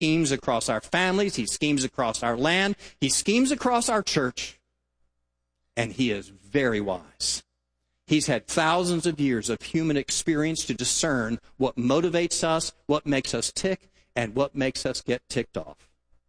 schemes across our families. He schemes across our land. He schemes across our church. And he is very wise. He's had thousands of years of human experience to discern what motivates us, what makes us tick, and what makes us get ticked off.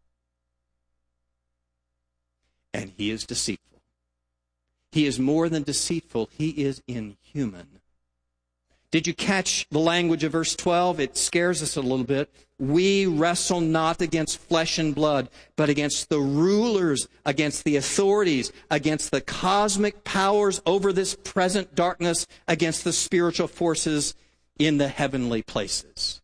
And he is deceitful. He is more than deceitful. He is inhuman. Did you catch the language of verse 12? It scares us a little bit. We wrestle not against flesh and blood, but against the rulers, against the authorities, against the cosmic powers over this present darkness, against the spiritual forces in the heavenly places.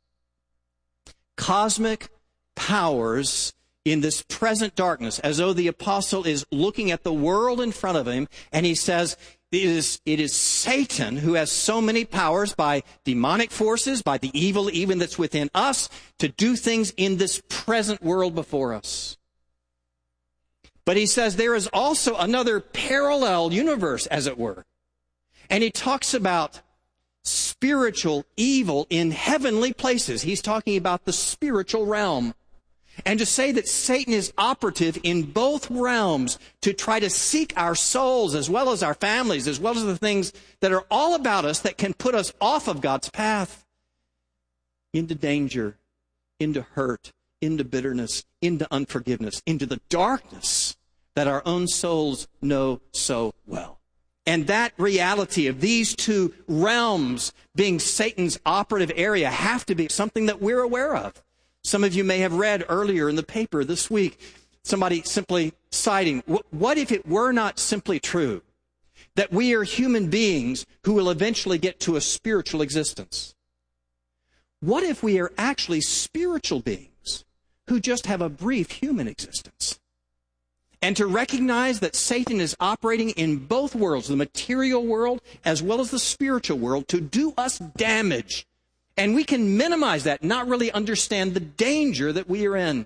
Cosmic powers in this present darkness, as though the apostle is looking at the world in front of him, and he says, it is Satan who has so many powers by demonic forces, by the evil even that's within us, to do things in this present world before us. But he says there is also another parallel universe, as it were. And he talks about spiritual evil in heavenly places. He's talking about the spiritual realm. And to say that Satan is operative in both realms to try to seek our souls as well as our families, as well as the things that are all about us that can put us off of God's path into danger, into hurt, into bitterness, into unforgiveness, into the darkness that our own souls know so well. And that reality of these two realms being Satan's operative area have to be something that we're aware of. Some of you may have read earlier in the paper this week, somebody simply citing, what if it were not simply true that we are human beings who will eventually get to a spiritual existence? What if we are actually spiritual beings who just have a brief human existence? And to recognize that Satan is operating in both worlds, the material world as well as the spiritual world, to do us damage. And we can minimize that, not really understand the danger that we are in.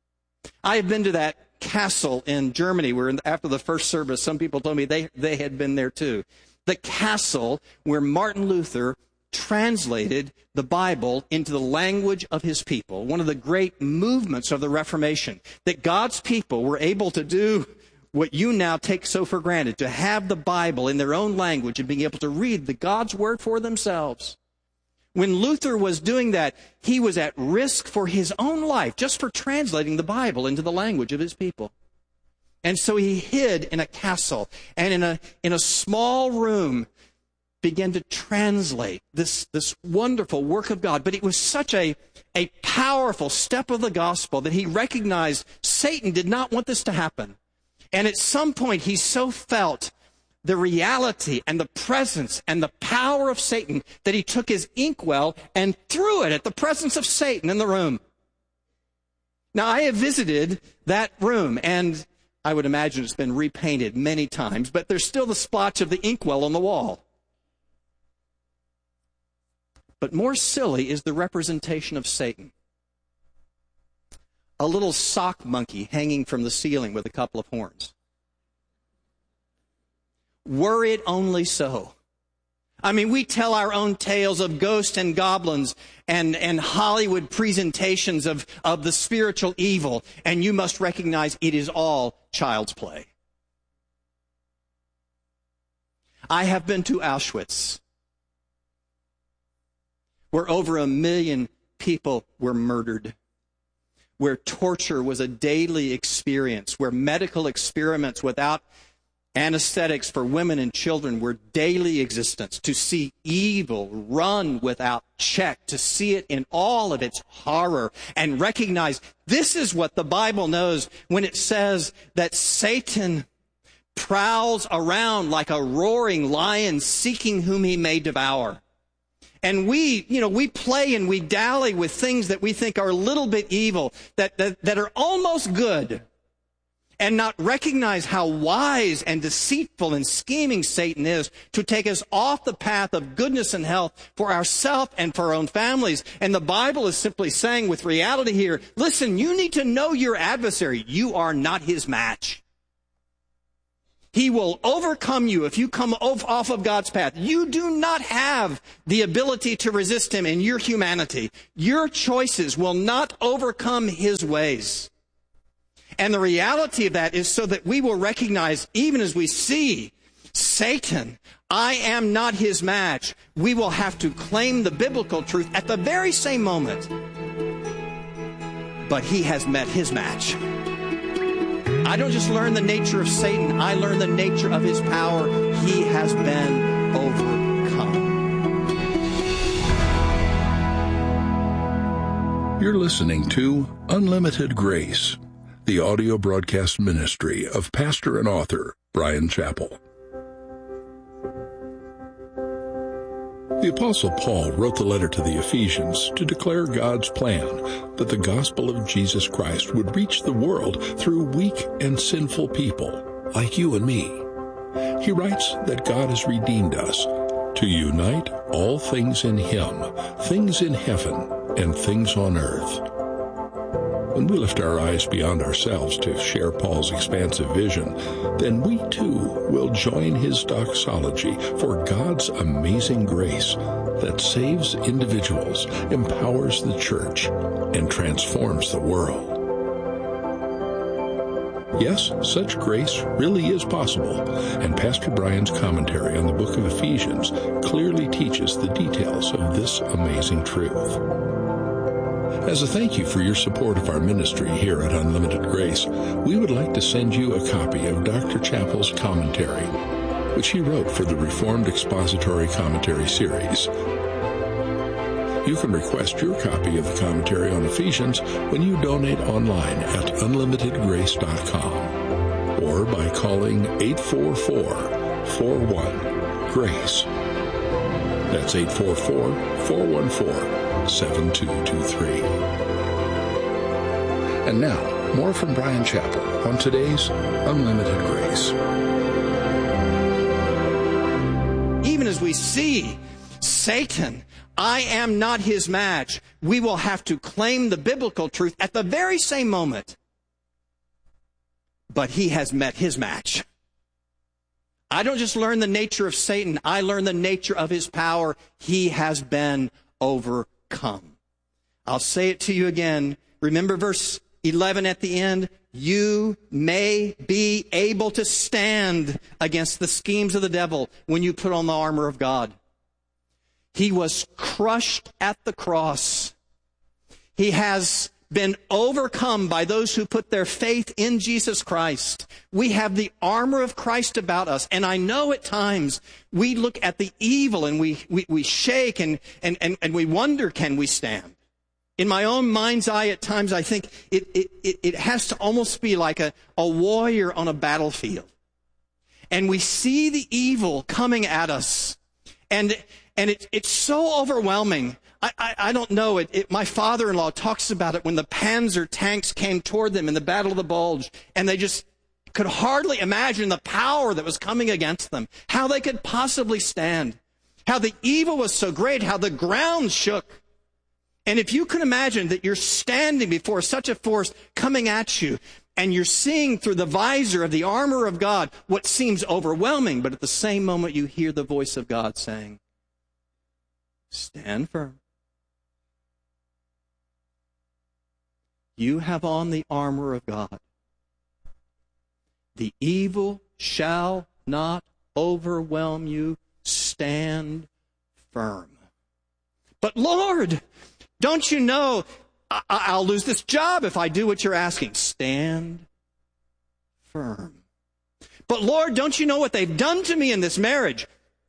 I have been to that castle in Germany where after the first service, some people told me they had been there too. The castle where Martin Luther translated the Bible into the language of his people. One of the great movements of the Reformation, that God's people were able to do what you now take so for granted, to have the Bible in their own language and being able to read the God's Word for themselves. When Luther was doing that, he was at risk for his own life just for translating the Bible into the language of his people. And so he hid in a castle and in a small room began to translate this wonderful work of God. But it was such a powerful step of the gospel that he recognized Satan did not want this to happen. And at some point he so felt the reality and the presence and the power of Satan that he took his inkwell and threw it at the presence of Satan in the room. Now, I have visited that room, and I would imagine it's been repainted many times, but there's still the splotch of the inkwell on the wall. But more silly is the representation of Satan. A little sock monkey hanging from the ceiling with a couple of horns. Were it only so. I mean, we tell our own tales of ghosts and goblins and Hollywood presentations of the spiritual evil, and you must recognize it is all child's play. I have been to Auschwitz, where over 1 million people were murdered, where torture was a daily experience, where medical experiments without anesthetics for women and children were daily existence, to see evil run without check, to see it in all of its horror, and recognize this is what the Bible knows when it says that Satan prowls around like a roaring lion seeking whom he may devour. And we play and we dally with things that we think are a little bit evil, that are almost good, and not recognize how wise and deceitful and scheming Satan is to take us off the path of goodness and health for ourselves and for our own families. And the Bible is simply saying with reality here, listen, you need to know your adversary. You are not his match. He will overcome you if you come off of God's path. You do not have the ability to resist him in your humanity. Your choices will not overcome his ways. And the reality of that is so that we will recognize, even as we see Satan, I am not his match, we will have to claim the biblical truth at the very same moment. But he has met his match. I don't just learn the nature of Satan, I learn the nature of his power. He has been overcome. You're listening to Unlimited Grace, the audio broadcast ministry of pastor and author Bryan Chapell. The Apostle Paul wrote the letter to the Ephesians to declare God's plan that the gospel of Jesus Christ would reach the world through weak and sinful people like you and me. He writes that God has redeemed us to unite all things in Him, things in heaven and things on earth. When we lift our eyes beyond ourselves to share Paul's expansive vision, then we too will join his doxology for God's amazing grace that saves individuals, empowers the church, and transforms the world. Yes, such grace really is possible, and Pastor Bryan's commentary on the book of Ephesians clearly teaches the details of this amazing truth. As a thank you for your support of our ministry here at Unlimited Grace, we would like to send you a copy of Dr. Chapell's commentary, which he wrote for the Reformed Expository Commentary series. You can request your copy of the commentary on Ephesians when you donate online at unlimitedgrace.com or by calling 844-41-GRACE. That's 844-414-7223. And now, more from Bryan Chapell on today's Unlimited Grace. Even as we see Satan, I am not his match, we will have to claim the biblical truth at the very same moment. But he has met his match. I don't just learn the nature of Satan, I learn the nature of his power. He has been overcome. I'll say it to you again. Remember verse 11 at the end? You may be able to stand against the schemes of the devil when you put on the armor of God. He was crushed at the cross. He has been overcome by those who put their faith in Jesus Christ. We have the armor of Christ about us. And I know at times we look at the evil and we shake and we wonder, can we stand? In my own mind's eye, at times I think it has to almost be like a warrior on a battlefield. And we see the evil coming at us. And it's so overwhelming. I don't know. My father-in-law talks about it when the Panzer tanks came toward them in the Battle of the Bulge, and they just could hardly imagine the power that was coming against them, how they could possibly stand, how the evil was so great, how the ground shook. And if you can imagine that you're standing before such a force coming at you, and you're seeing through the visor of the armor of God what seems overwhelming, but at the same moment you hear the voice of God saying, stand firm. You have on the armor of God. The evil shall not overwhelm you. Stand firm. But Lord, don't you know I'll lose this job if I do what you're asking? Stand firm. But Lord, don't you know what they've done to me in this marriage?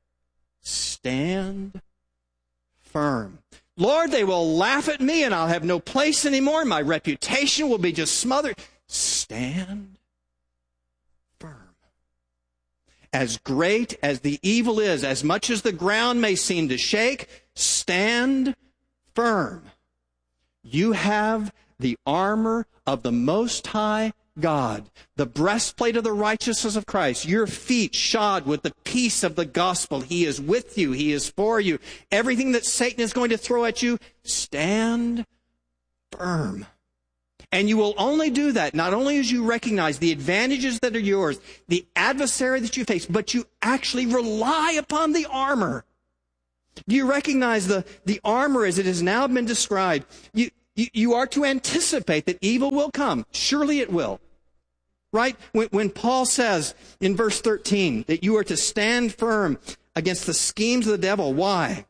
Stand firm. Lord, they will laugh at me and I'll have no place anymore. My reputation will be just smothered. Stand firm. As great as the evil is, as much as the ground may seem to shake, stand firm. You have the armor of the Most High God, the breastplate of the righteousness of Christ, your feet shod with the peace of the gospel. He is with you. He is for you. Everything that Satan is going to throw at you, stand firm. And you will only do that, not only as you recognize the advantages that are yours, the adversary that you face, but you actually rely upon the armor. Do you recognize the armor as it has now been described? You are to anticipate that evil will come. Surely it will. Right? When Paul says in verse 13 that you are to stand firm against the schemes of the devil. Why?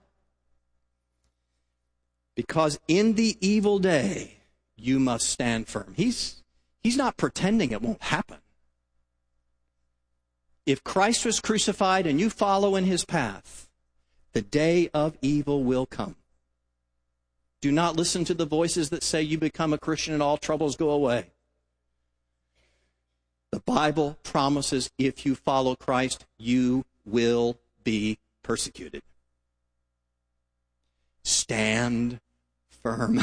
Because in the evil day, you must stand firm. He's not pretending it won't happen. If Christ was crucified and you follow in his path, the day of evil will come. Do not listen to the voices that say you become a Christian and all troubles go away. The Bible promises if you follow Christ, you will be persecuted. Stand firm.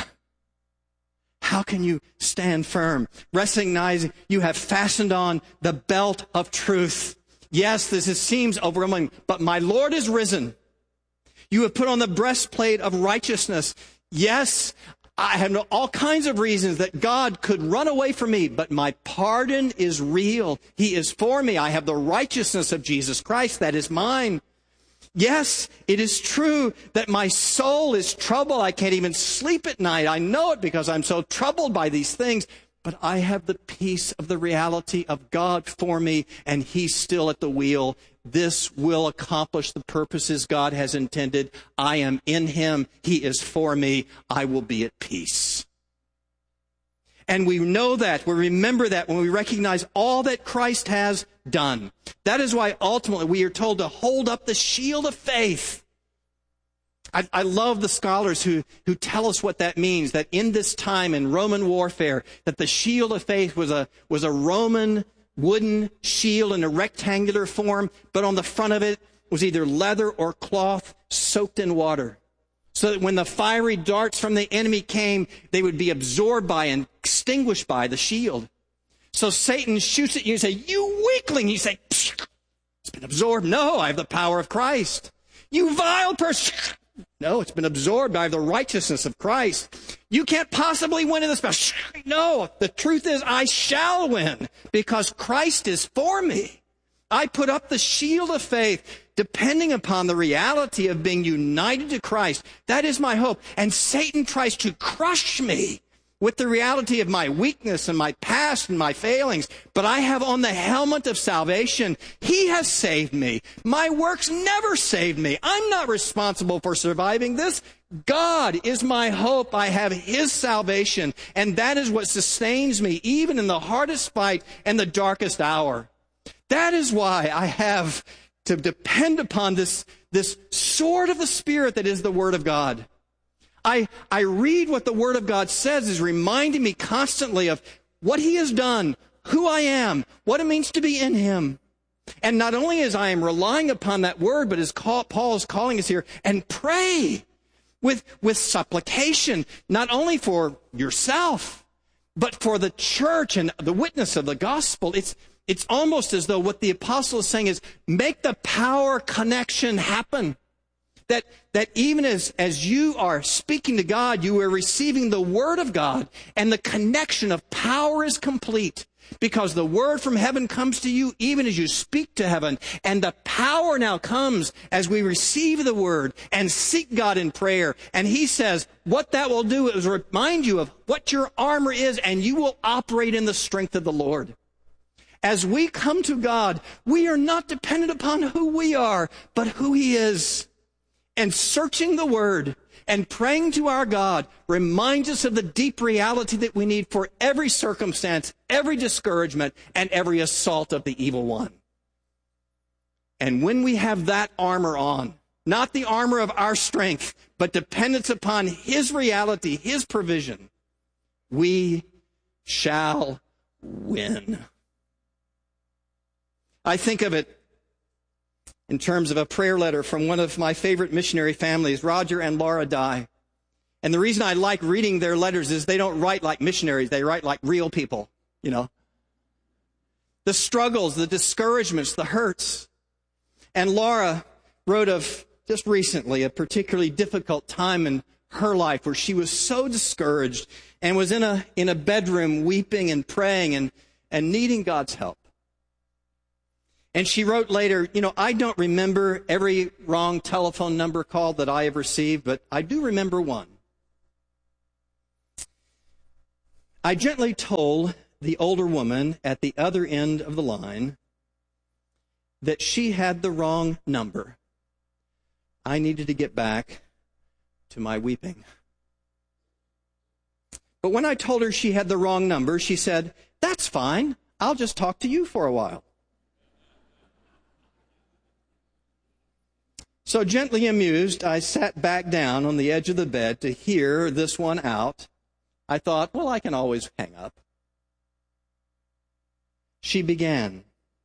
How can you stand firm? Recognizing you have fastened on the belt of truth. Yes, seems overwhelming, but my Lord is risen. You have put on the breastplate of righteousness. Yes, I have all kinds of reasons that God could run away from me, but my pardon is real. He is for me. I have the righteousness of Jesus Christ that is mine. Yes, it is true that my soul is troubled. I can't even sleep at night. I know it because I'm so troubled by these things. But I have the peace of the reality of God for me, and he's still at the wheel. This will accomplish the purposes God has intended. I am in him. He is for me. I will be at peace. And we know that, we remember that when we recognize all that Christ has done. That is why ultimately we are told to hold up the shield of faith. I love the scholars who tell us what that means, that in this time in Roman warfare, that the shield of faith was a Roman wooden shield in a rectangular form, but on the front of it was either leather or cloth soaked in water. So that when the fiery darts from the enemy came, they would be absorbed by and extinguished by the shield. So Satan shoots at you and say, "You weakling." You say, "It's been absorbed." "No, I have the power of Christ." "You vile person." "No, it's been absorbed. I have the righteousness of Christ." "You can't possibly win in this battle." "No, the truth is I shall win because Christ is for me." I put up the shield of faith, depending upon the reality of being united to Christ. That is my hope. And Satan tries to crush me with the reality of my weakness and my past and my failings. But I have on the helmet of salvation. He has saved me. My works never saved me. I'm not responsible for surviving this. God is my hope. I have his salvation. And that is what sustains me, even in the hardest fight and the darkest hour. That is why I have to depend upon this sword of the Spirit that is the Word of God. I read what the Word of God says is reminding me constantly of what he has done, who I am, what it means to be in him. And not only as I am relying upon that Word, but as Paul is calling us here, and pray with supplication, not only for yourself, but for the church and the witness of the gospel. It's almost as though what the apostle is saying is, make the power connection happen. That even as you are speaking to God, you are receiving the Word of God, and the connection of power is complete. Because the Word from heaven comes to you even as you speak to heaven. And the power now comes as we receive the Word and seek God in prayer. And he says, what that will do is remind you of what your armor is, and you will operate in the strength of the Lord. As we come to God, we are not dependent upon who we are, but who he is. And searching the Word and praying to our God reminds us of the deep reality that we need for every circumstance, every discouragement, and every assault of the evil one. And when we have that armor on, not the armor of our strength, but dependence upon his reality, his provision, we shall win. I think of it in terms of a prayer letter from one of my favorite missionary families, Roger and Laura Dye. And the reason I like reading their letters is they don't write like missionaries. They write like real people, you know. The struggles, the discouragements, the hurts. And Laura wrote of, just recently, a particularly difficult time in her life where she was so discouraged and was in a bedroom weeping and praying and needing God's help. And she wrote later, I don't remember every wrong telephone number call that I have received, but I do remember one. I gently told the older woman at the other end of the line that she had the wrong number. I needed to get back to my weeping. But when I told her she had the wrong number, she said, "That's fine. I'll just talk to you for a while." So gently amused, I sat back down on the edge of the bed to hear this one out. I thought, well, I can always hang up. She began,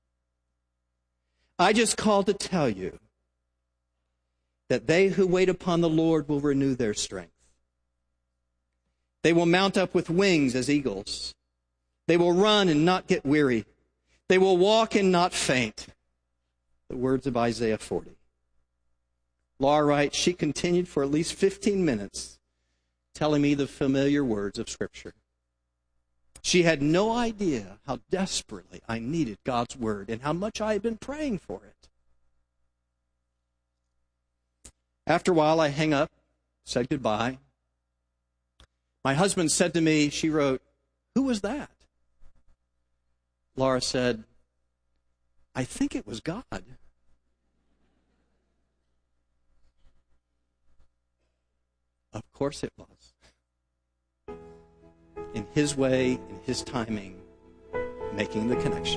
"I just called to tell you that they who wait upon the Lord will renew their strength. They will mount up with wings as eagles. They will run and not get weary. They will walk and not faint." The words of Isaiah 40. Laura writes, she continued for at least 15 minutes telling me the familiar words of Scripture. She had no idea how desperately I needed God's Word and how much I had been praying for it. After a while, I hung up, said goodbye. My husband said to me, she wrote, "Who was that?" Laura said, "I think it was God." Of course it was. In His way, in His timing, making the connection.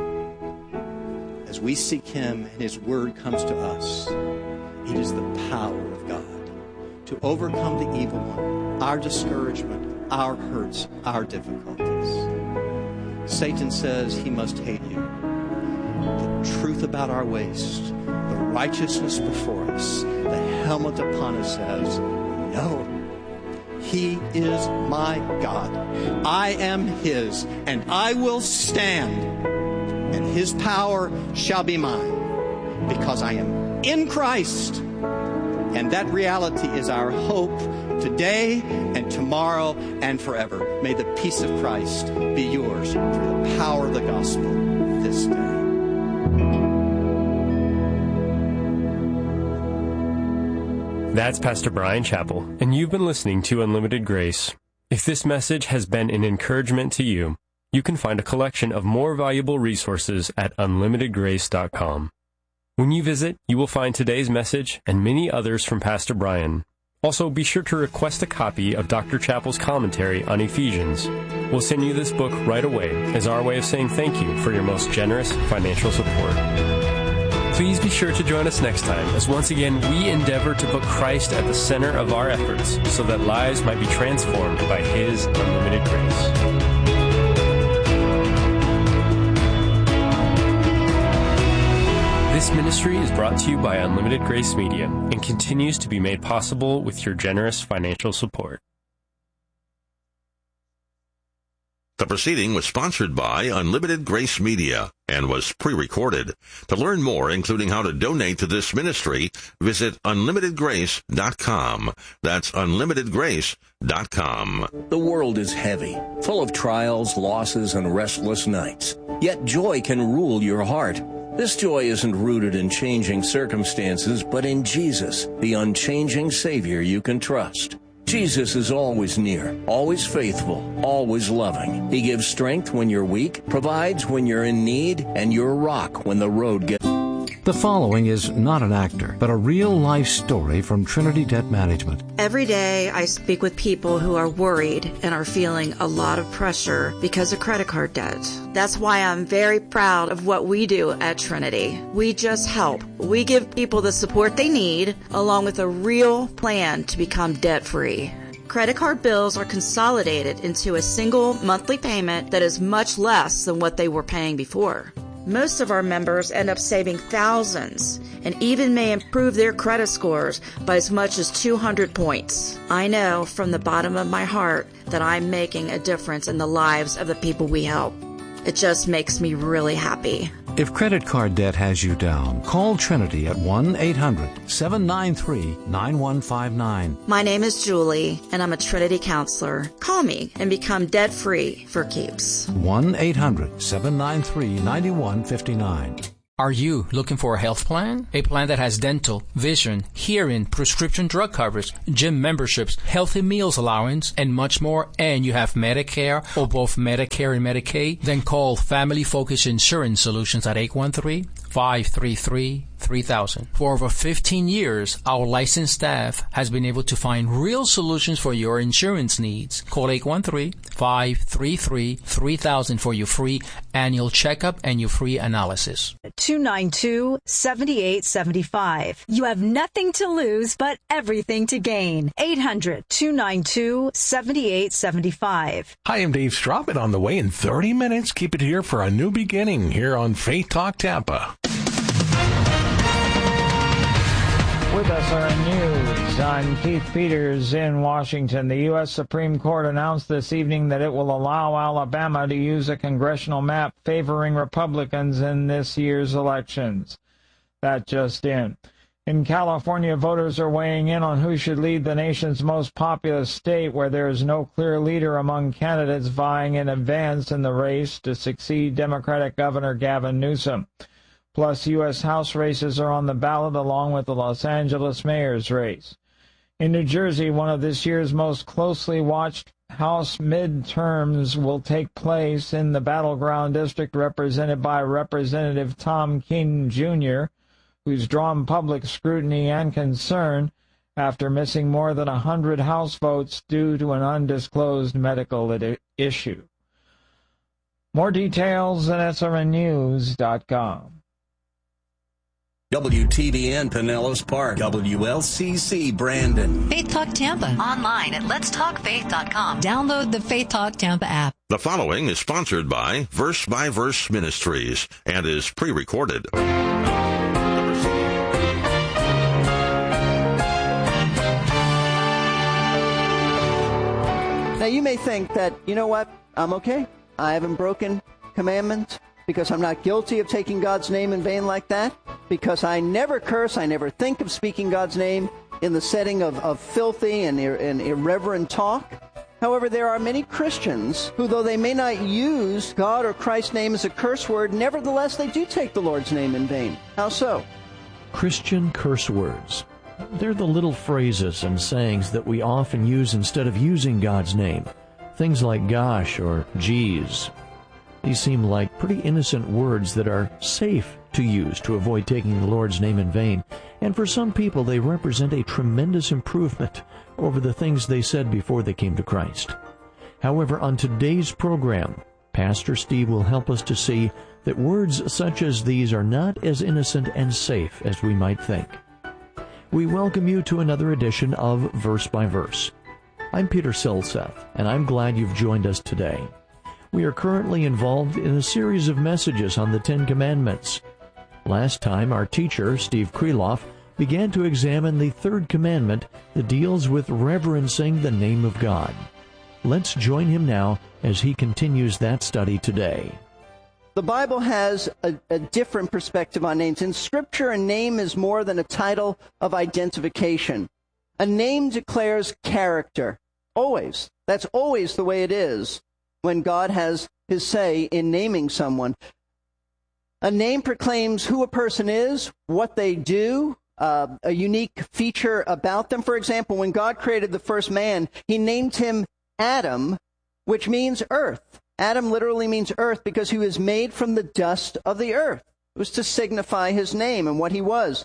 As we seek Him and His Word comes to us, it is the power of God to overcome the evil one, our discouragement, our hurts, our difficulties. Satan says he must hate you. The truth about our waist, the righteousness before us, the helmet upon us says, no, He is my God. I am His, and I will stand, and His power shall be mine, because I am in Christ. And that reality is our hope today and tomorrow and forever. May the peace of Christ be yours through the power of the gospel this day. That's Pastor Bryan Chapell, and you've been listening to Unlimited Grace. If this message has been an encouragement to you, you can find a collection of more valuable resources at unlimitedgrace.com. When you visit, you will find today's message and many others from Pastor Bryan. Also, be sure to request a copy of Dr. Chapell's commentary on Ephesians. We'll send you this book right away as our way of saying thank you for your most generous financial support. Please be sure to join us next time as once again we endeavor to put Christ at the center of our efforts so that lives might be transformed by His unlimited grace. This ministry is brought to you by Unlimited Grace Media and continues to be made possible with your generous financial support. The proceeding was sponsored by Unlimited Grace Media and was pre-recorded. To learn more, including how to donate to this ministry, visit unlimitedgrace.com. That's unlimitedgrace.com. The world is heavy, full of trials, losses, and restless nights. Yet joy can rule your heart. This joy isn't rooted in changing circumstances, but in Jesus, the unchanging Savior you can trust. Jesus is always near, always faithful, always loving. He gives strength when you're weak, provides when you're in need, and your rock when the road gets... The following is not an actor, but a real-life story from Trinity Debt Management. Every day I speak with people who are worried and are feeling a lot of pressure because of credit card debt. That's why I'm very proud of what we do at Trinity. We just help. We give people the support they need, along with a real plan to become debt-free. Credit card bills are consolidated into a single monthly payment that is much less than what they were paying before. Most of our members end up saving thousands and even may improve their credit scores by as much as 200 points. I know from the bottom of my heart that I'm making a difference in the lives of the people we help. It just makes me really happy. If credit card debt has you down, call Trinity at 1-800-793-9159. My name is Julie, and I'm a Trinity counselor. Call me and become debt-free for keeps. 1-800-793-9159. Are you looking for a health plan? A plan that has dental, vision, hearing, prescription drug coverage, gym memberships, healthy meals allowance, and much more, and you have Medicare or both Medicare and Medicaid? Then call Family Focus Insurance Solutions at 813-533-3000. For over 15 years, our licensed staff has been able to find real solutions for your insurance needs. Call 813-533-3000 for your free annual checkup and your free analysis. 292-7875. You have nothing to lose but everything to gain. 800-292-7875. Hi, I'm Dave Straub, and on the way in 30 minutes, keep it here for a new beginning here on Faith Talk Tampa. With us are news. I'm Keith Peters in Washington. The U.S. Supreme Court announced this evening that it will allow Alabama to use a congressional map favoring Republicans in this year's elections. That just in. In California, voters are weighing in on who should lead the nation's most populous state, where there is no clear leader among candidates vying in advance in the race to succeed Democratic Governor Gavin Newsom. Plus, U.S. House races are on the ballot along with the Los Angeles mayor's race. In New Jersey, one of this year's most closely watched House midterms will take place in the battleground district represented by Representative Tom Keene, Jr., who's drawn public scrutiny and concern after missing more than 100 House votes due to an undisclosed medical issue. More details at srnnews.com. WTBN Pinellas Park, WLCC Brandon. Faith Talk Tampa. Online at letstalkfaith.com. Download the Faith Talk Tampa app. The following is sponsored by Verse Ministries and is pre-recorded. Now you may think that, you know what, I'm okay. I haven't broken commandments because I'm not guilty of taking God's name in vain like that, because I never curse, I never think of speaking God's name in the setting of filthy and irreverent talk. However, there are many Christians who, though they may not use God or Christ's name as a curse word, nevertheless they do take the Lord's name in vain. How so? Christian curse words. They're the little phrases and sayings that we often use instead of using God's name. Things like gosh or geez. These seem like pretty innocent words that are safe to use to avoid taking the Lord's name in vain. And for some people, they represent a tremendous improvement over the things they said before they came to Christ. However, on today's program, Pastor Steve will help us to see that words such as these are not as innocent and safe as we might think. We welcome you to another edition of Verse by Verse. I'm Peter Silseth, and I'm glad you've joined us today. We are currently involved in a series of messages on the Ten Commandments. Last time, our teacher, Steve Kreloff, began to examine the third commandment that deals with reverencing the name of God. Let's join him now as he continues that study today. The Bible has a different perspective on names. In Scripture, a name is more than a title of identification. A name declares character. Always. That's always the way it is when God has his say in naming someone. A name proclaims who a person is, what they do, a unique feature about them. For example, when God created the first man, he named him Adam, which means earth. Adam literally means earth because he was made from the dust of the earth. It was to signify his name and what he was.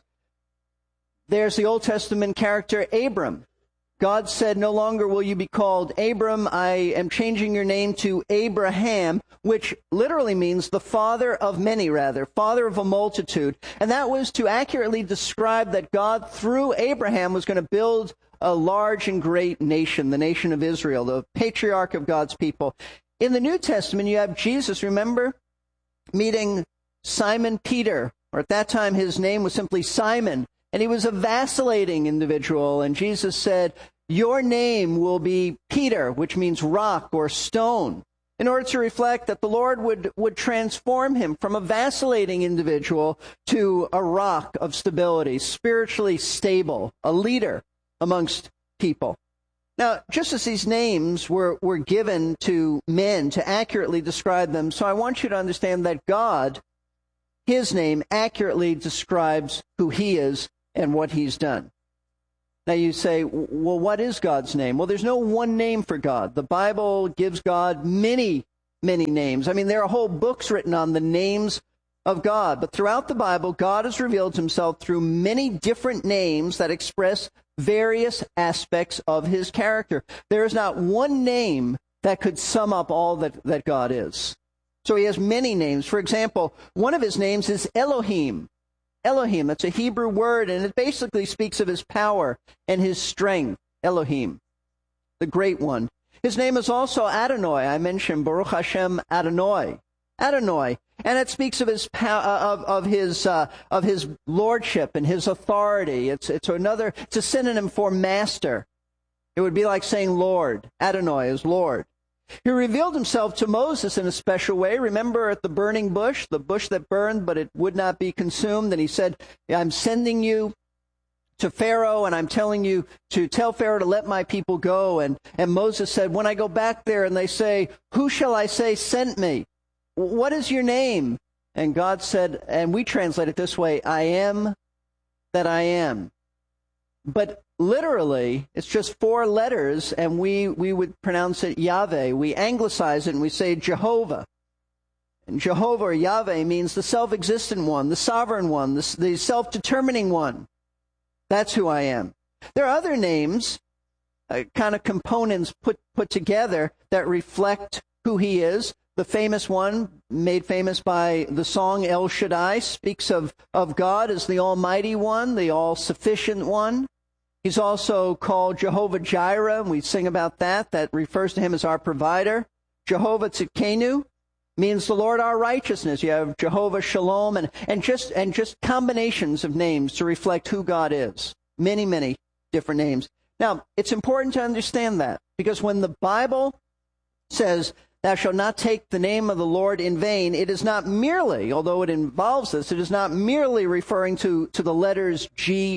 There's the Old Testament character Abram. God said, no longer will you be called Abram. I am changing your name to Abraham, which literally means the father of many, father of a multitude. And that was to accurately describe that God, through Abraham, was going to build a large and great nation, the nation of Israel, the patriarch of God's people. In the New Testament, you have Jesus, remember, meeting Simon Peter, or at that time his name was simply Simon. And he was a vacillating individual, and Jesus said, your name will be Peter, which means rock or stone. in order to reflect that the Lord would transform him from a vacillating individual to a rock of stability, spiritually stable, a leader amongst people. Now, just as these names were given to men to accurately describe them, so I want you to understand that God, his name, accurately describes who he is and what he's done. Now you say, well, what is God's name? Well, there's no one name for God. The Bible gives God many, many names. I mean, there are whole books written on the names of God. But throughout the Bible, God has revealed himself through many different names that express various aspects of his character. There is not one name that could sum up all that God is. So he has many names. For example, one of his names is Elohim. Elohim, it's a Hebrew word, and it basically speaks of his power and his strength. Elohim, the great one. His name is also Adonai. I mentioned Baruch Hashem Adonai. Adonai, and it speaks of his of his lordship and his authority. It's a synonym for master. It would be like saying Lord. Adonai is Lord. He revealed himself to Moses in a special way. Remember at the burning bush, the bush that burned, but it would not be consumed. And he said, I'm sending you to Pharaoh, and I'm telling you to tell Pharaoh to let my people go. And Moses said, when I go back there and they say, who shall I say sent me? What is your name? And God said, and we translate it this way, I am that I am. But literally, it's just 4 letters, and we would pronounce it Yahweh. We anglicize it, and we say Jehovah. And Jehovah or Yahweh means the self-existent one, the sovereign one, the self-determining one. That's who I am. There are other names, kind of components put together that reflect who he is. The famous one, made famous by the song El Shaddai, speaks of God as the Almighty One, the All-Sufficient One. He's also called Jehovah Jireh, and we sing about that. That refers to him as our provider. Jehovah Tzidkenu means the Lord our righteousness. You have Jehovah Shalom, and just combinations of names to reflect who God is. Many, many different names. Now, it's important to understand that, because when the Bible says, thou shalt not take the name of the Lord in vain, it is not merely, although it involves this, it is not merely referring to the letters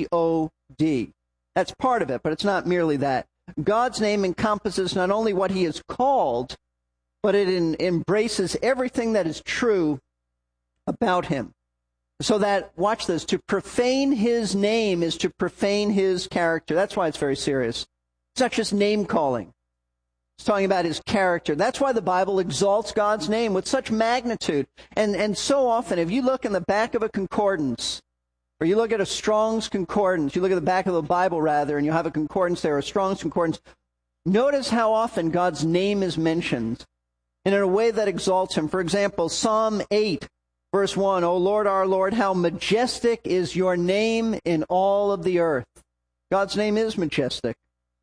G-O-D. That's part of it, but it's not merely that. God's name encompasses not only what he is called, but it embraces everything that is true about him. So that, watch this, to profane his name is to profane his character. That's why it's very serious. It's not just name calling. It's talking about his character. That's why the Bible exalts God's name with such magnitude. And so often, if you look in the back of a concordance, or you look at a Strong's Concordance, you look at the back of the Bible, rather, and you have a concordance there, a Strong's Concordance, notice how often God's name is mentioned, and in a way that exalts him. For example, Psalm 8, verse 1, O Lord, our Lord, how majestic is your name in all of the earth. God's name is majestic.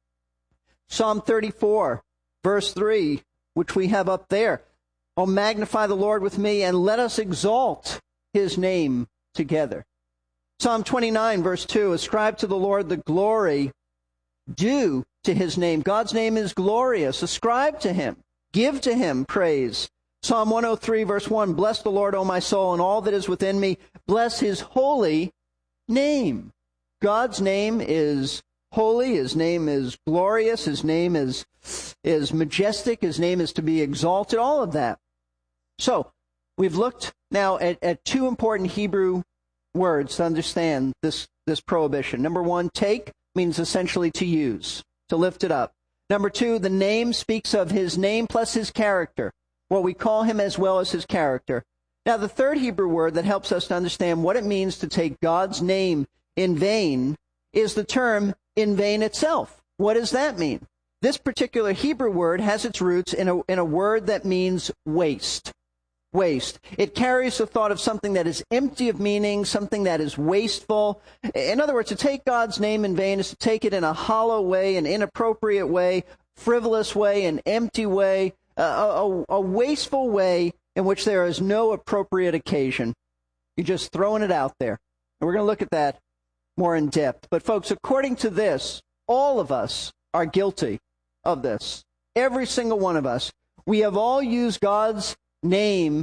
Psalm 34, verse 3, which we have up there, O magnify the Lord with me, and let us exalt his name together. Psalm 29, verse 2, ascribe to the Lord the glory due to his name. God's name is glorious. Ascribe to him. Give to him praise. Psalm 103, verse 1, bless the Lord, O my soul, and all that is within me. Bless his holy name. God's name is holy. His name is glorious. His name is majestic. His name is to be exalted. All of that. So, we've looked now at 2 important Hebrew words to understand this prohibition. Number 1, take means essentially to use, to lift it up. Number 2, the name speaks of his name plus his character, what we call him as well as his character. Now, the third Hebrew word that helps us to understand what it means to take God's name in vain is the term in vain itself. What does that mean? This particular Hebrew word has its roots in a word that means waste. Waste. It carries the thought of something that is empty of meaning, something that is wasteful. In other words, to take God's name in vain is to take it in a hollow way, an inappropriate way, frivolous way, an empty way, a wasteful way in which there is no appropriate occasion. You're just throwing it out there. And we're going to look at that more in depth. But folks, according to this, all of us are guilty of this. Every single one of us. We have all used God's name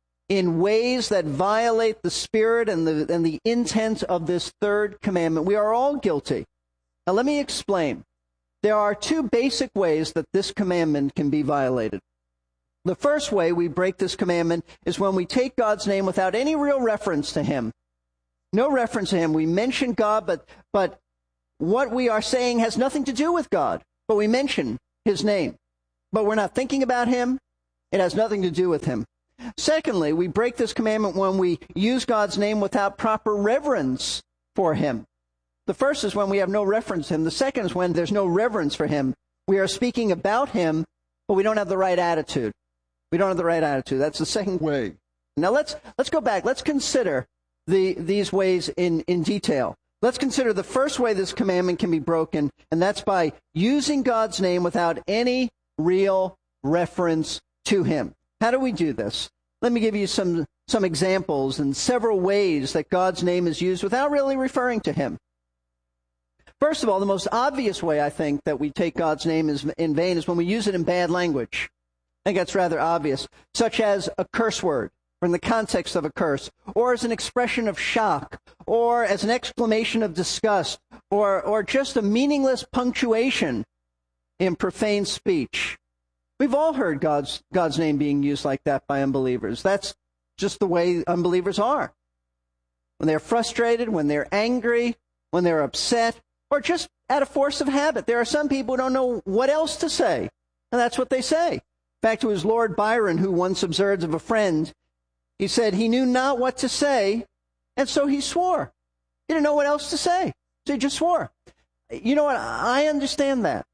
in ways that violate the spirit and the intent of this third commandment. We are all guilty. Now let me explain. There are two basic ways that this commandment can be violated. The first way we break this commandment is when we take God's name without any real reference to Him. No reference to Him. We mention God, but what we are saying has nothing to do with God. But we mention His name. But we're not thinking about Him. It has nothing to do with Him. Secondly, we break this commandment when we use God's name without proper reverence for Him. The first is when we have no reference to Him. The second is when there's no reverence for Him. We are speaking about Him, but we don't have the right attitude. We don't have the right attitude. That's the second way. Now let's go back. Let's consider these ways in detail. Let's consider the first way this commandment can be broken, and that's by using God's name without any real reference to Him. How do we do this? Let me give you some examples and several ways that God's name is used without really referring to Him. First of all, the most obvious way I think that we take God's name in vain is when we use it in bad language. I think that's rather obvious, such as a curse word, or in the context of a curse, or as an expression of shock, or as an exclamation of disgust, or just a meaningless punctuation in profane speech. We've all heard God's name being used like that by unbelievers. That's just the way unbelievers are. When they're frustrated, when they're angry, when they're upset, or just out of force of habit. There are some people who don't know what else to say, and that's what they say. In fact, it was Lord Byron who once observed of a friend. He said he knew not what to say, and so he swore. He didn't know what else to say, so he just swore. You know what? I understand that.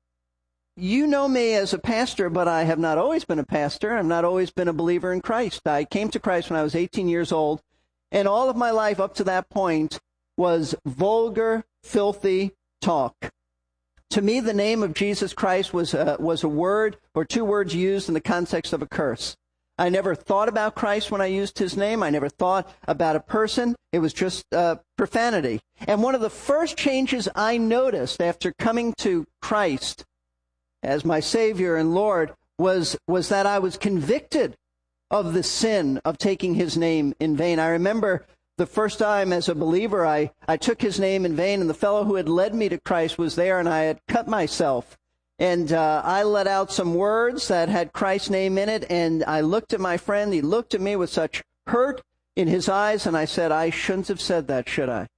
You know me as a pastor, but I have not always been a pastor. I've not always been a believer in Christ. I came to Christ when I was 18 years old, and all of my life up to that point was vulgar, filthy talk. To me, the name of Jesus Christ was a word or two words used in the context of a curse. I never thought about Christ when I used His name. I never thought about a person. It was just profanity. And one of the first changes I noticed after coming to Christ as my Savior and Lord was that I was convicted of the sin of taking His name in vain. I remember the first time as a believer, I took His name in vain, and the fellow who had led me to Christ was there, and I had cut myself. And I let out some words that had Christ's name in it, and I looked at my friend. He looked at me with such hurt in his eyes, and I said, I shouldn't have said that, should I?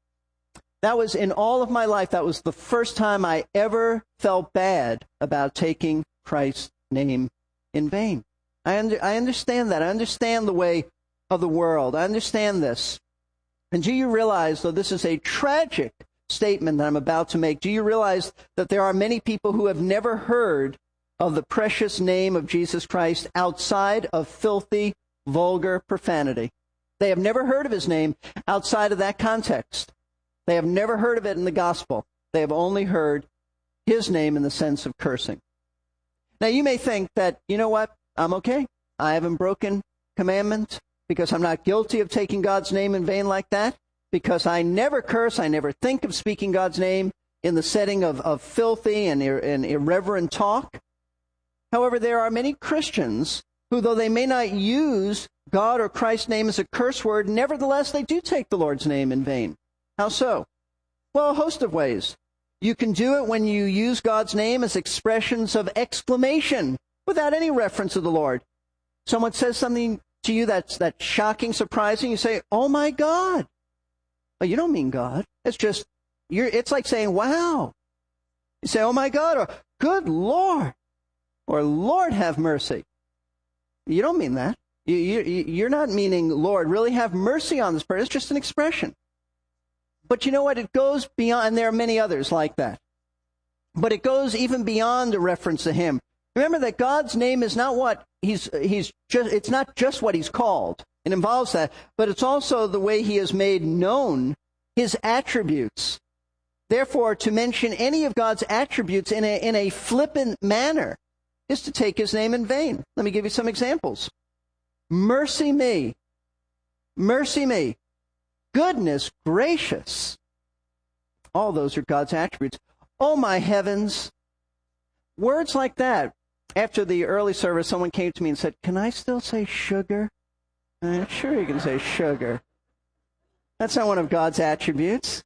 That was, in all of my life, that was the first time I ever felt bad about taking Christ's name in vain. I understand that. I understand the way of the world. I understand this. And do you realize, though this is a tragic statement that I'm about to make, do you realize that there are many people who have never heard of the precious name of Jesus Christ outside of filthy, vulgar profanity? They have never heard of His name outside of that context. They have never heard of it in the gospel. They have only heard His name in the sense of cursing. Now, you may think that, you know what, I'm okay. I haven't broken commandment because I'm not guilty of taking God's name in vain like that, because I never curse, I never think of speaking God's name in the setting of filthy and irreverent talk. However, there are many Christians who, though they may not use God or Christ's name as a curse word, nevertheless they do take the Lord's name in vain. How so? Well, a host of ways. You can do it when you use God's name as expressions of exclamation without any reference to the Lord. Someone says something to you that's shocking, surprising. You say, oh my God. Well, you don't mean God. It's just, it's like saying, wow. You say, oh my God, or good Lord, or Lord have mercy. You don't mean that. You're not meaning, Lord, really have mercy on this person. It's just an expression. But you know what? It goes beyond, and there are many others like that. But it goes even beyond a reference to Him. Remember that God's name is not what it's not just what He's called. It involves that, but it's also the way He has made known His attributes. Therefore, to mention any of God's attributes in a flippant manner is to take His name in vain. Let me give you some examples. Mercy me. Mercy me. Goodness gracious. All those are God's attributes. Oh, my heavens. Words like that. After the early service, someone came to me and said, "Can I still say sugar?" Sure, you can say sugar. That's not one of God's attributes.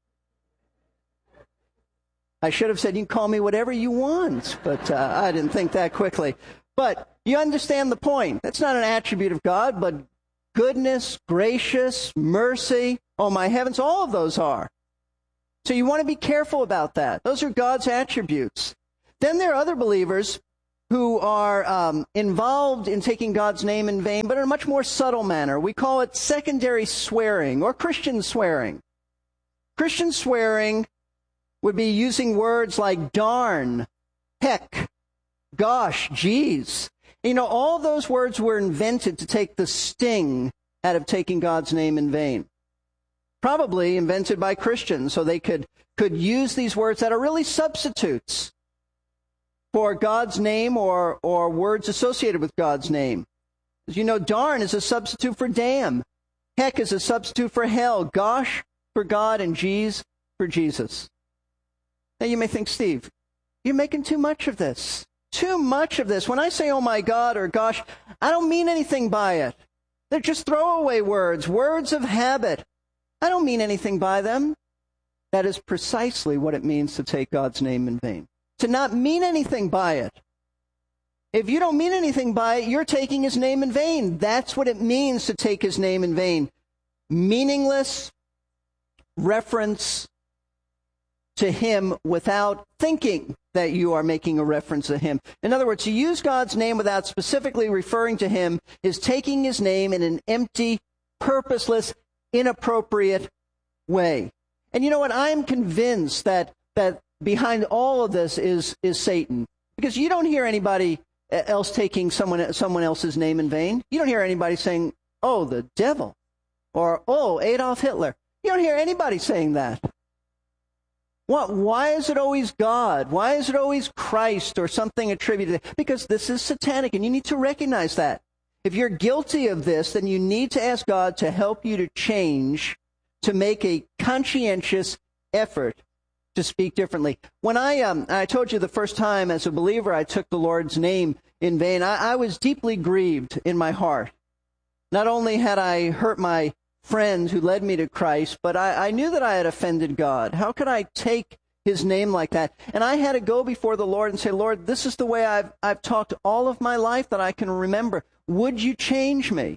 I should have said, "You can call me whatever you want," but I didn't think that quickly. But you understand the point. That's not an attribute of God, but goodness, gracious, mercy, oh my heavens, all of those are. So you want to be careful about that. Those are God's attributes. Then there are other believers who are involved in taking God's name in vain, but in a much more subtle manner. We call it secondary swearing or Christian swearing. Christian swearing would be using words like darn, heck, gosh, geez. You know, all those words were invented to take the sting out of taking God's name in vain. Probably invented by Christians so they could use these words that are really substitutes for God's name or words associated with God's name. As you know, darn is a substitute for damn. Heck is a substitute for hell. Gosh for God and geez for Jesus. Now you may think, Steve, you're making too much of this. Too much of this. When I say, oh my God or gosh, I don't mean anything by it. They're just throwaway words, words of habit. I don't mean anything by them. That is precisely what it means to take God's name in vain. To not mean anything by it. If you don't mean anything by it, you're taking his name in vain. That's what it means to take his name in vain. Meaningless reference to him without thinking that you are making a reference to him. In other words, to use God's name without specifically referring to him is taking his name in an empty, purposeless, inappropriate way. And you know what? I'm convinced that behind all of this is Satan. Because you don't hear anybody else taking someone else's name in vain. You don't hear anybody saying, oh, the devil, or oh, Adolf Hitler. You don't hear anybody saying that. Why is it always God? Why is it always Christ or something attributed? Because this is satanic, and you need to recognize that. If you're guilty of this, then you need to ask God to help you to change, to make a conscientious effort to speak differently. When I told you the first time as a believer I took the Lord's name in vain, I was deeply grieved in my heart. Not only had I hurt my friend who led me to Christ, but I knew that I had offended God. How could I take his name like that? And I had to go before the Lord and say, Lord, this is the way I've talked all of my life that I can remember. Would you change me?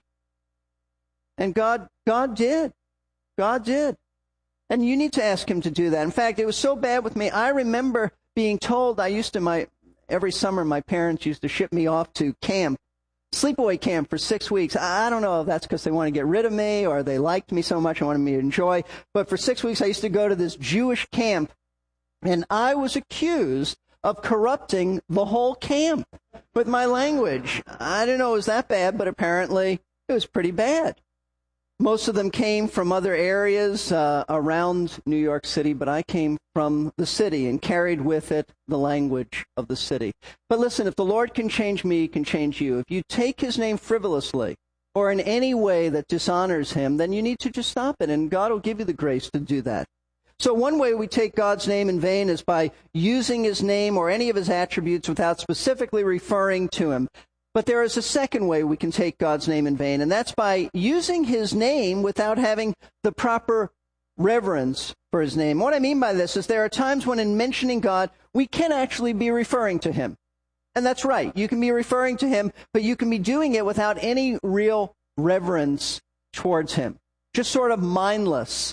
And God did. God did. And you need to ask him to do that. In fact, it was so bad with me. I remember being told, every summer my parents used to ship me off to camp, sleepaway camp for 6 weeks. I don't know if that's because they want to get rid of me or they liked me so much and wanted me to enjoy. But for 6 weeks I used to go to this Jewish camp, and I was accused of corrupting the whole camp with my language. I didn't know it was that bad, but apparently it was pretty bad. Most of them came from other areas around New York City, but I came from the city and carried with it the language of the city. But listen, if the Lord can change me, he can change you. If you take his name frivolously or in any way that dishonors him, then you need to just stop it, and God will give you the grace to do that. So one way we take God's name in vain is by using his name or any of his attributes without specifically referring to him. But there is a second way we can take God's name in vain, and that's by using his name without having the proper reverence for his name. What I mean by this is there are times when in mentioning God, we can actually be referring to him. And that's right. You can be referring to him, but you can be doing it without any real reverence towards him. Just sort of mindless.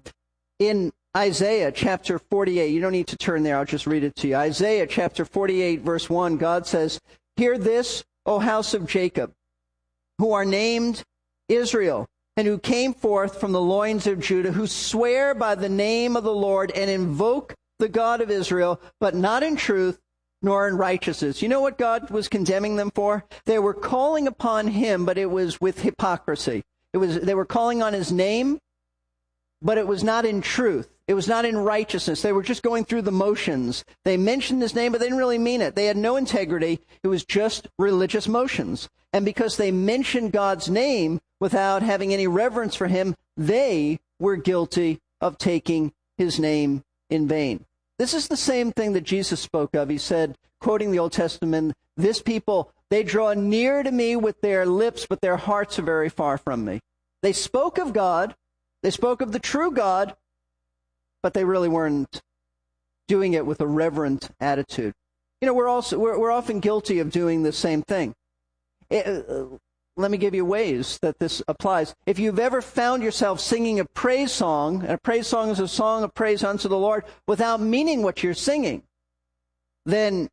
In Isaiah chapter 48, you don't need to turn there, I'll just read it to you. Isaiah chapter 48, verse 1, God says, "Hear this, O house of Jacob, who are named Israel, and who came forth from the loins of Judah, who swear by the name of the Lord and invoke the God of Israel, but not in truth nor in righteousness." You know what God was condemning them for? They were calling upon him, but it was with hypocrisy. They were calling on his name, but it was not in truth. It was not in righteousness. They were just going through the motions. They mentioned his name, but they didn't really mean it. They had no integrity. It was just religious motions. And because they mentioned God's name without having any reverence for him, they were guilty of taking his name in vain. This is the same thing that Jesus spoke of. He said, quoting the Old Testament, This people, they draw near to me with their lips, but their hearts are very far from me. They spoke of God, they spoke of the true God, but they really weren't doing it with a reverent attitude. You know, we're often guilty of doing the same thing. Let me give you ways that this applies. If you've ever found yourself singing a praise song, and a praise song is a song of praise unto the Lord, without meaning what you're singing, then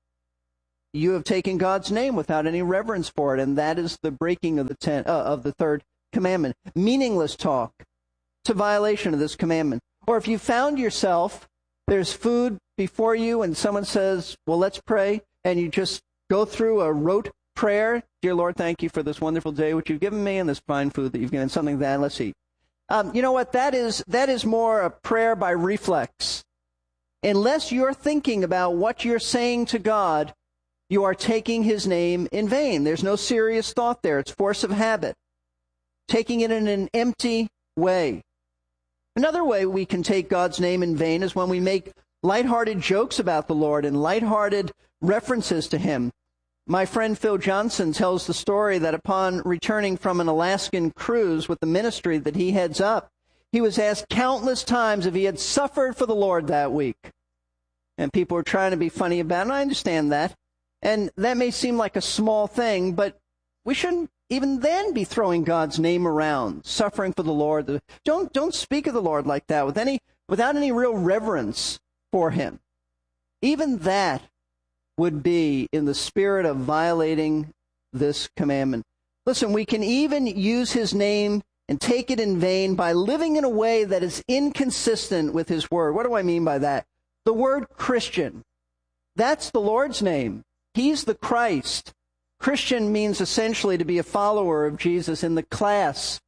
you have taken God's name without any reverence for it, and that is the breaking of the third commandment. Meaningless talk. It's a violation of this commandment. Or if you found yourself, there's food before you, and someone says, well, let's pray, and you just go through a rote prayer. Dear Lord, thank you for this wonderful day which you've given me and this fine food that you've given, something that, let's eat. You know what? That is more a prayer by reflex. Unless you're thinking about what you're saying to God, you are taking his name in vain. There's no serious thought there. It's force of habit. Taking it in an empty way. Another way we can take God's name in vain is when we make lighthearted jokes about the Lord and lighthearted references to him. My friend Phil Johnson tells the story that upon returning from an Alaskan cruise with the ministry that he heads up, he was asked countless times if he had suffered for the Lord that week. And people were trying to be funny about it, and I understand that. And that may seem like a small thing, but we shouldn't even then be throwing God's name around, suffering for the Lord. Don't speak of the Lord like that without any real reverence for him. Even that would be in the spirit of violating this commandment. Listen, we can even use his name and take it in vain by living in a way that is inconsistent with his word. What do I mean by that? The word Christian, that's the Lord's name. He's the Christ. Christian means essentially to be a follower of Jesus in the class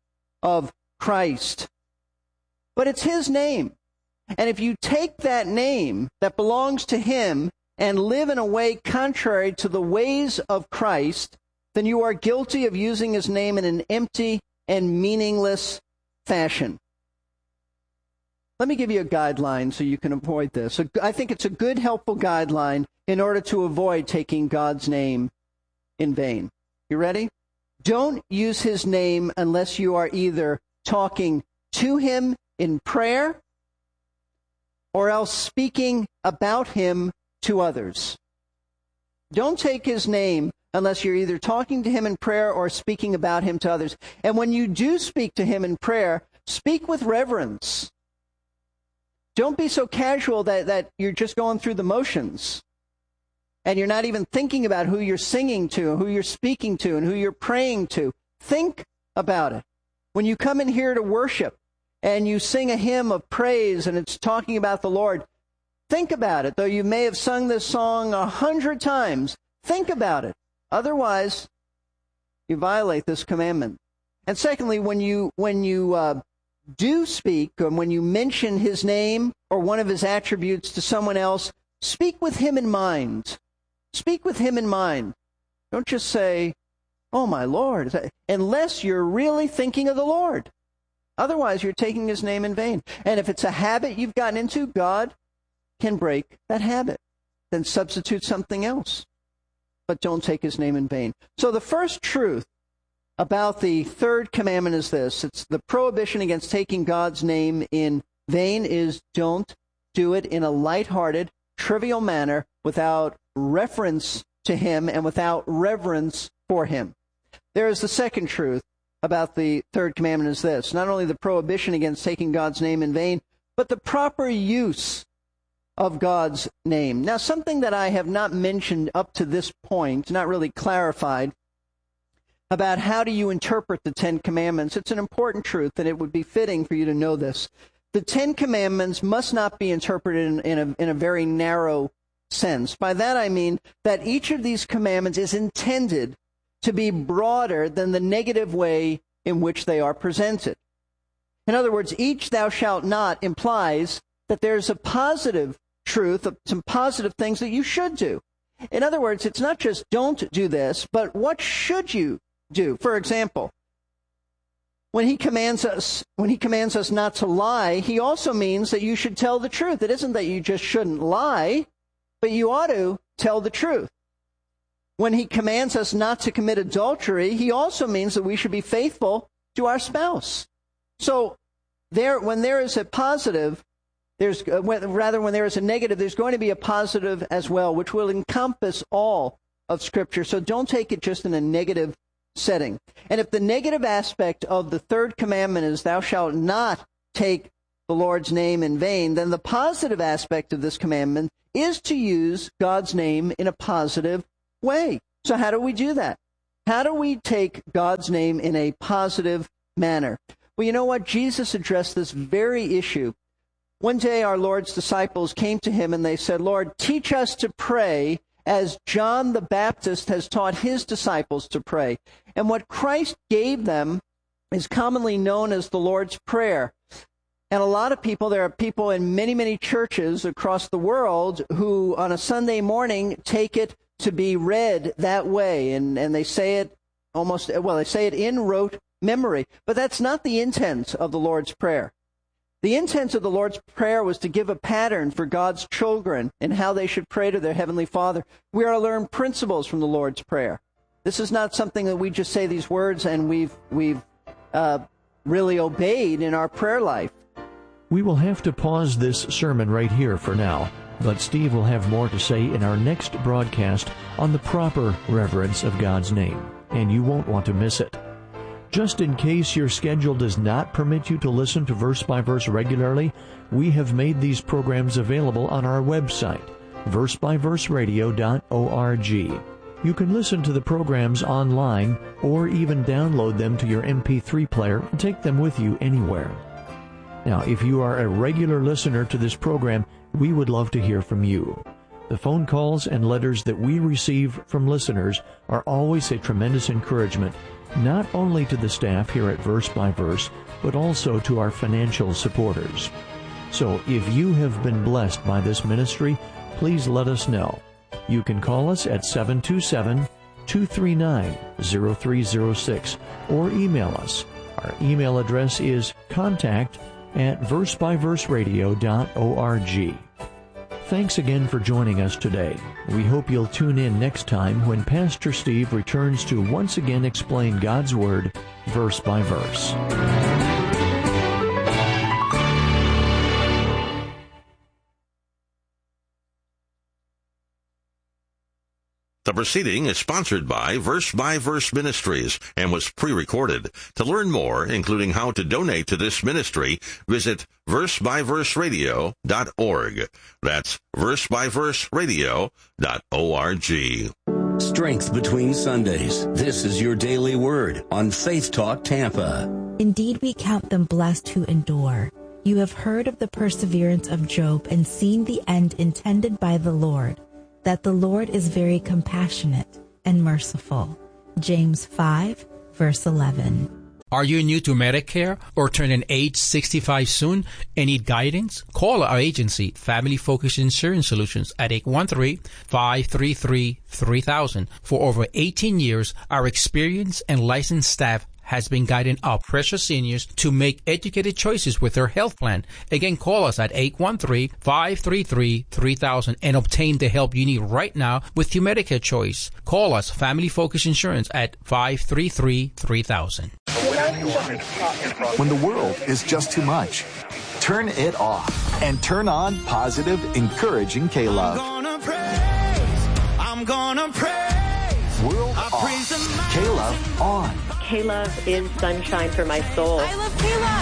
of Christ. But it's his name. And if you take that name that belongs to him and live in a way contrary to the ways of Christ, then you are guilty of using his name in an empty and meaningless fashion. Let me give you a guideline so you can avoid this. I think it's a good, helpful guideline in order to avoid taking God's name in vain. You ready? Don't use his name unless you are either talking to him in prayer or else speaking about him to others. Don't take his name unless you're either talking to him in prayer or speaking about him to others. And when you do speak to him in prayer, speak with reverence. Don't be so casual that you're just going through the motions and you're not even thinking about who you're singing to, who you're speaking to, and who you're praying to. Think about it. When you come in here to worship and you sing a hymn of praise and it's talking about the Lord, think about it. Though you may have sung this song 100 times, think about it. Otherwise, you violate this commandment. And secondly, when you do speak, or when you mention his name or one of his attributes to someone else, speak with him in mind. Speak with him in mind. Don't just say, oh, my Lord, unless you're really thinking of the Lord. Otherwise, you're taking his name in vain. And if it's a habit you've gotten into, God can break that habit. Then substitute something else. But don't take his name in vain. So the first truth about the third commandment is this. It's the prohibition against taking God's name in vain is don't do it in a lighthearted, trivial manner without reference to him and without reverence for him. There is the second truth about the third commandment is this. Not only the prohibition against taking God's name in vain, but the proper use of God's name. Now, something that I have not mentioned up to this point, not really clarified, about how do you interpret the Ten Commandments. It's an important truth, and it would be fitting for you to know this. The Ten Commandments must not be interpreted in a very narrow sense. By that I mean that each of these commandments is intended to be broader than the negative way in which they are presented. In other words, each thou shalt not implies that there's a positive truth, some positive things that you should do. In other words, it's not just don't do this, but what should you do? For example, when he commands us not to lie, he also means that you should tell the truth. It isn't that you just shouldn't lie, but you ought to tell the truth. When he commands us not to commit adultery, he also means that we should be faithful to our spouse. So when there is a positive, when there is a negative, there's going to be a positive as well, which will encompass all of Scripture. So don't take it just in a negative setting. And if the negative aspect of the third commandment is thou shalt not take the Lord's name in vain, then the positive aspect of this commandment is to use God's name in a positive way. So how do we do that? How do we take God's name in a positive manner? Well, you know what? Jesus addressed this very issue. One day our Lord's disciples came to him and they said, Lord, teach us to pray as John the Baptist has taught his disciples to pray. And what Christ gave them is commonly known as the Lord's Prayer. And a lot of people, there are people in many, many churches across the world who on a Sunday morning take it to be read that way. And they say it they say it in rote memory. But that's not the intent of the Lord's Prayer. The intent of the Lord's Prayer was to give a pattern for God's children and how they should pray to their Heavenly Father. We are to learn principles from the Lord's Prayer. This is not something that we just say these words and we've really obeyed in our prayer life. We will have to pause this sermon right here for now, but Steve will have more to say in our next broadcast on the proper reverence of God's name, and you won't want to miss it. Just in case your schedule does not permit you to listen to Verse by Verse regularly, we have made these programs available on our website, versebyverseradio.org. You can listen to the programs online or even download them to your MP3 player and take them with you anywhere. Now, if you are a regular listener to this program, we would love to hear from you. The phone calls and letters that we receive from listeners are always a tremendous encouragement, not only to the staff here at Verse by Verse, but also to our financial supporters. So if you have been blessed by this ministry, please let us know. You can call us at 727-239-0306 or email us. Our email address is contact@versebyverseradio.org. Thanks again for joining us today. We hope you'll tune in next time when Pastor Steve returns to once again explain God's Word verse by verse. The proceeding is sponsored by Verse Ministries and was pre-recorded. To learn more, including how to donate to this ministry, visit versebyverseradio.org. That's versebyverseradio.org. Strength between Sundays. This is your daily word on Faith Talk Tampa. Indeed, we count them blessed who endure. You have heard of the perseverance of Job and seen the end intended by the Lord, that the Lord is very compassionate and merciful. James 5, verse 11. Are you new to Medicare or turning age 65 soon and need guidance? Call our agency, Family Focus Insurance Solutions, at 813-533-3000. For over 18 years, our experienced and licensed staff has been guiding our precious seniors to make educated choices with their health plan. Again, call us at 813-533-3000 and obtain the help you need right now with your Medicare choice. Call us, Family Focus Insurance, at 533-3000. When the world is just too much, turn it off and turn on positive, encouraging K-Love. I'm gonna praise. World off. K-Love on. K-Love is sunshine for my soul. I love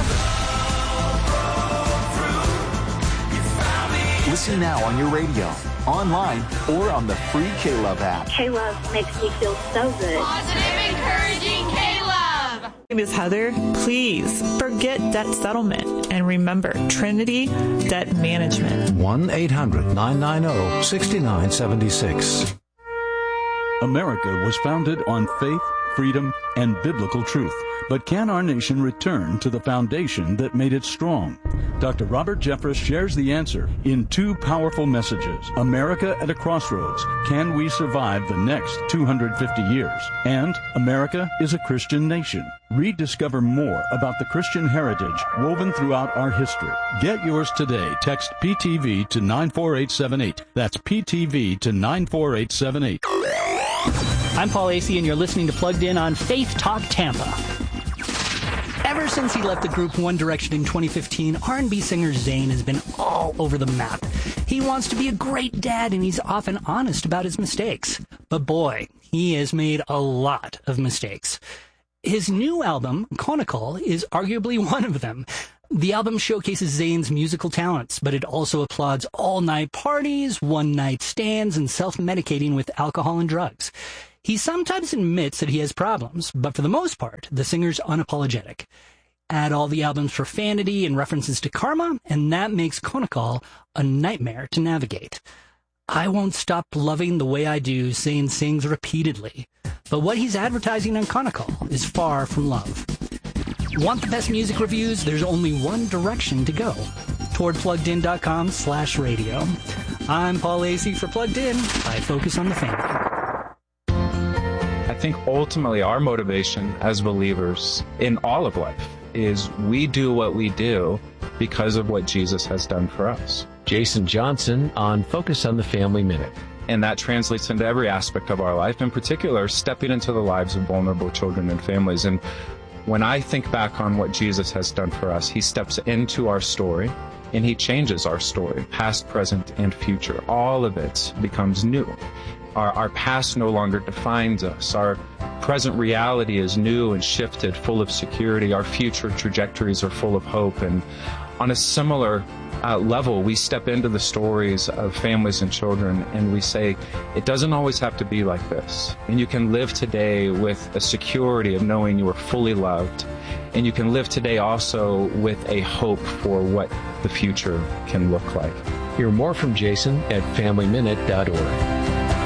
K-Love. Listen now on your radio, online, or on the free K-Love app. K-Love makes me feel so good. Positive, encouraging K-Love. My name is Heather. Please forget debt settlement and remember Trinity Debt Management. 1-800-990-6976. America was founded on faith, freedom, and biblical truth. But can our nation return to the foundation that made it strong? Dr. Robert Jeffress shares the answer in two powerful messages. America at a Crossroads. Can we survive the next 250 years? And America is a Christian nation. Rediscover more about the Christian heritage woven throughout our history. Get yours today. Text PTV to 94878. That's PTV to 94878. Talk. I'm Paul Asay, and you're listening to Plugged In on Faith Talk Tampa. Ever since he left the group One Direction in 2015, R&B singer Zayn has been all over the map. He wants to be a great dad, and he's often honest about his mistakes. But boy, he has made a lot of mistakes. His new album, Conical, is arguably one of them. The album showcases Zayn's musical talents, but it also applauds all-night parties, one-night stands, and self-medicating with alcohol and drugs. He sometimes admits that he has problems, but for the most part, the singer's unapologetic. Add all the album's profanity and references to karma, and that makes Conical a nightmare to navigate. I won't stop loving the way I do, Zayn sings repeatedly. But what he's advertising on Conical is far from love. Want the best music reviews? There's only one direction to go. Toward pluggedin.com/radio. I'm Paul Asay for Plugged In. I focus on the family. I think ultimately our motivation as believers in all of life is we do what we do because of what Jesus has done for us. Jason Johnson on Focus on the Family Minute. And that translates into every aspect of our life, in particular, stepping into the lives of vulnerable children and families. And when I think back on what Jesus has done for us, he steps into our story and he changes our story, past, present, and future. All of it becomes new. Our past no longer defines us. Our present reality is new and shifted, full of security. Our future trajectories are full of hope. And on a similar level, we step into the stories of families and children and we say, it doesn't always have to be like this. And you can live today with a security of knowing you are fully loved. And you can live today also with a hope for what the future can look like. Hear more from Jason at FamilyMinute.org.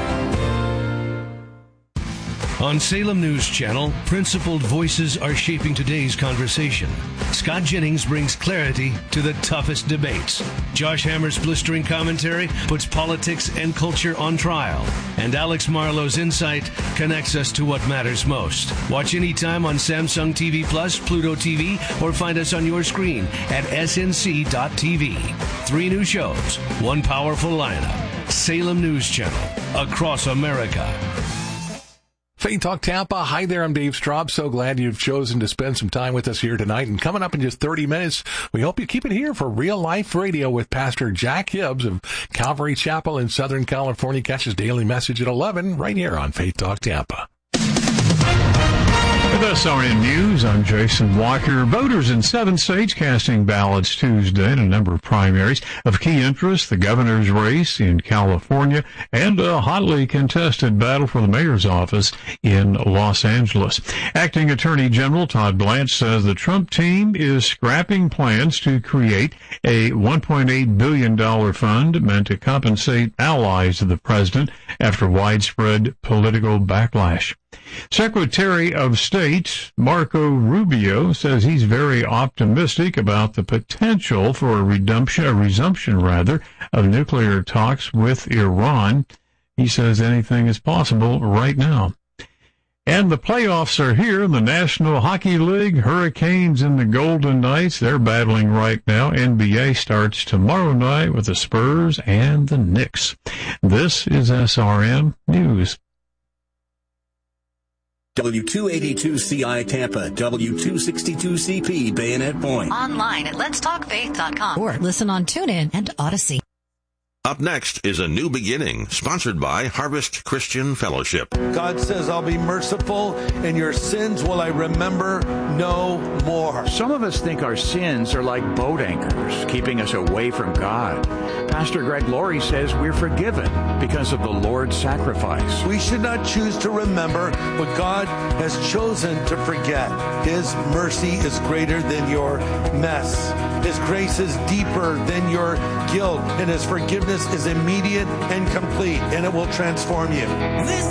On Salem News Channel, principled voices are shaping today's conversation. Scott Jennings brings clarity to the toughest debates. Josh Hammer's blistering commentary puts politics and culture on trial. And Alex Marlowe's insight connects us to what matters most. Watch anytime on Samsung TV Plus, Pluto TV, or find us on your screen at snc.tv. 3 new shows, 1 powerful lineup. Salem News Channel, across America. Faith Talk Tampa. Hi there, I'm Dave Straub. So glad you've chosen to spend some time with us here tonight. And coming up in just 30 minutes, we hope you keep it here for Real Life Radio with Pastor Jack Hibbs of Calvary Chapel in Southern California. Catch his daily message at 11 right here on Faith Talk Tampa. With SRN News, I'm Jason Walker. Voters in 7 states casting ballots Tuesday in a number of primaries. Of key interest, the governor's race in California and a hotly contested battle for the mayor's office in Los Angeles. Acting Attorney General Todd Blanche says the Trump team is scrapping plans to create a $1.8 billion fund meant to compensate allies of the president after widespread political backlash. Secretary of State Marco Rubio says he's very optimistic about the potential for a resumption of nuclear talks with Iran. He says anything is possible right now. And the playoffs are here. The National Hockey League, Hurricanes and the Golden Knights, they're battling right now. NBA starts tomorrow night with the Spurs and the Knicks. This is SRN News. W282CI Tampa, W262CP Bayonet Point. Online at letstalkfaith.com. Or listen on TuneIn and Odyssey. Up next is A New Beginning, sponsored by Harvest Christian Fellowship. God says, I'll be merciful, and your sins will I remember no more. Some of us think our sins are like boat anchors, keeping us away from God. Pastor Greg Laurie says we're forgiven because of the Lord's sacrifice. We should not choose to remember what God has chosen to forget. His mercy is greater than your mess. His grace is deeper than your guilt, and His forgiveness is immediate and complete, and it will transform you. This